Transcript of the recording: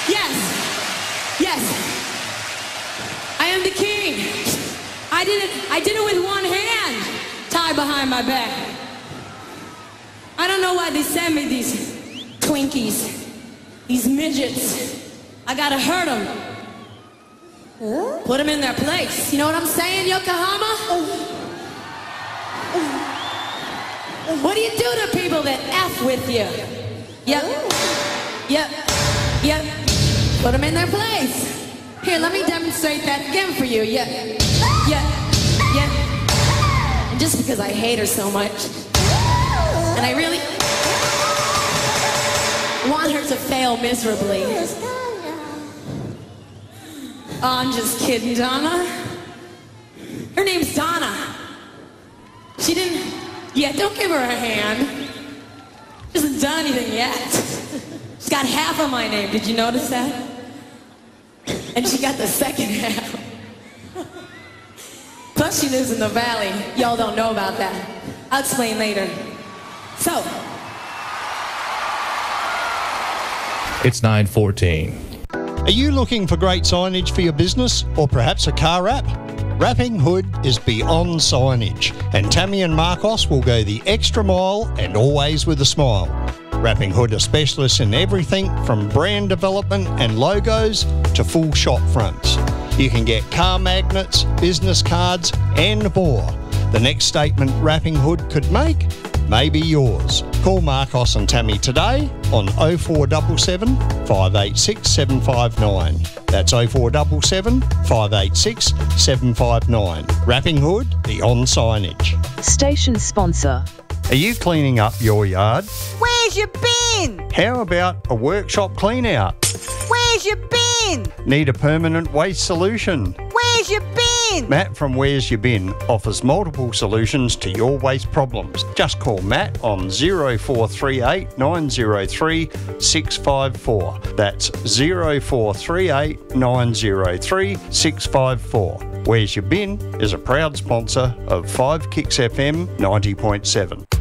Yes. Yes. I am the king. I did it with one hand tied behind my back. I don't know why they send me these Twinkies, these midgets. I gotta hurt them. Put them in their place. You know what I'm saying, Yokohama? What do you do to people that F with you? Yep. Put them in their place. Here, let me demonstrate that again for you. Yeah. And just because I hate her so much, and I really want her to fail miserably. Oh, I'm just kidding, Donna. Her name's Donna. She didn't... Yeah, don't give her a hand. She hasn't done anything yet. She's got half of my name. Did you notice that? And she got the second half. Plus, she lives in the valley. Y'all don't know about that. I'll explain later. So... It's 9:14. Are you looking for great signage for your business or perhaps a car wrap? Wrapping Hood is beyond signage, and Tammy and Marcos will go the extra mile and always with a smile. Wrapping Hood are specialists in everything from brand development and logos to full shop fronts. You can get car magnets, business cards and more. The next statement Wrapping Hood could make may be yours. Call Marcos and Tammy today on 0477 586 759. That's 0477 586 759. Wrapping Hood, beyond signage. Station sponsor. Are you cleaning up your yard? Where's your bin? How about a workshop clean out? Where's your bin? Need a permanent waste solution? Where's your bin? Matt from Where's Your Bin offers multiple solutions to your waste problems. Just call Matt on 0438 903 654. That's 0438 903 654. Where's Your Bin is a proud sponsor of 5 Kicks FM 90.7.